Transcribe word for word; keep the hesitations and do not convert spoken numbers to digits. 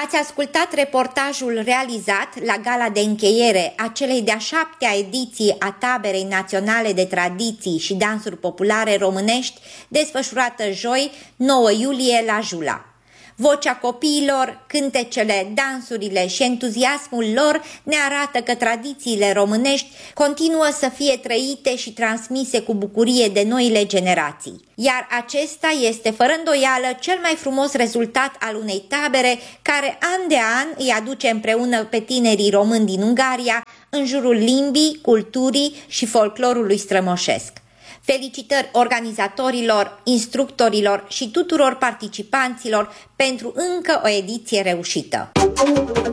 Ați ascultat reportajul realizat la gala de încheiere a celei de-a șaptea ediții a Taberei Naționale de Tradiții și Dansuri Populare Românești, desfășurată joi, nouă iulie, la Jula. Vocea copiilor, cântecele, dansurile și entuziasmul lor ne arată că tradițiile românești continuă să fie trăite și transmise cu bucurie de noile generații. Iar acesta este fără îndoială cel mai frumos rezultat al unei tabere care an de an îi aduce împreună pe tinerii români din Ungaria în jurul limbii, culturii și folclorului strămoșesc. Felicitări organizatorilor, instructorilor și tuturor participanților pentru încă o ediție reușită!